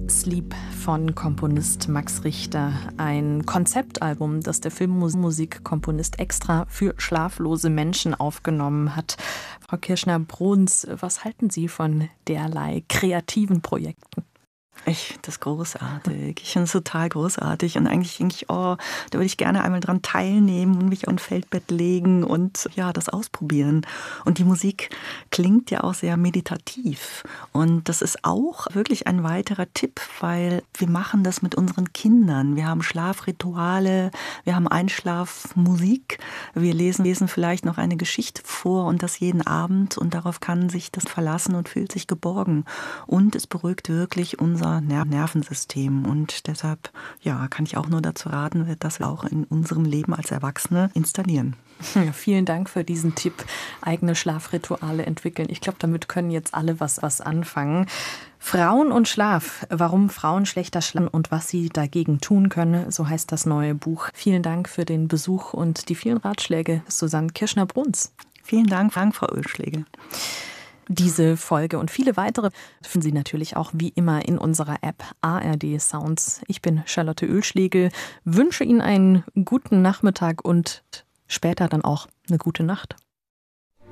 Sleep von Komponist Max Richter. Ein Konzeptalbum, das der Filmmusikkomponist extra für schlaflose Menschen aufgenommen hat. Frau Kirschner-Bruns, was halten Sie von derlei kreativen Projekten? Ich finde das großartig. Ich finde es total großartig. Und eigentlich denke ich, da würde ich gerne einmal dran teilnehmen und mich auf ein Feldbett legen und ja, das ausprobieren. Und die Musik klingt ja auch sehr meditativ. Und das ist auch wirklich ein weiterer Tipp, weil wir machen das mit unseren Kindern. Wir haben Schlafrituale, wir haben Einschlafmusik. Wir lesen vielleicht noch eine Geschichte vor und das jeden Abend. Und darauf kann sich das verlassen und fühlt sich geborgen. Und es beruhigt wirklich unser Nervensystem. Und deshalb kann ich auch nur dazu raten, das auch in unserem Leben als Erwachsene installieren. Ja, vielen Dank für diesen Tipp. Eigene Schlafrituale entwickeln. Ich glaube, damit können jetzt alle was anfangen. Frauen und Schlaf. Warum Frauen schlechter schlafen und was sie dagegen tun können. So heißt das neue Buch. Vielen Dank für den Besuch und die vielen Ratschläge. Susanne Kirschner-Bruns. Vielen Dank, Frau Oelschlegel. Diese Folge und viele weitere finden Sie natürlich auch wie immer in unserer App ARD Sounds. Ich bin Charlotte Oelschlegel, wünsche Ihnen einen guten Nachmittag und später dann auch eine gute Nacht.